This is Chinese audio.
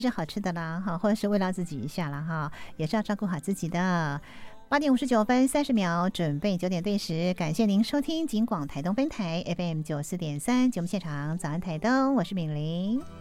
是好吃的啦哈，或者是慰劳自己一下啦哈，也是要照顾好自己的。8:59分30秒，准备9点对时。感谢您收听警广台东分台 FM 94.3节目现场，早安台东，我是敏玲。